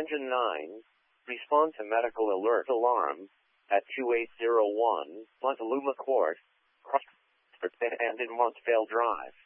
Engine 9, respond to medical alert alarm at 2801 Montaluma Court, and in Montvale Drive.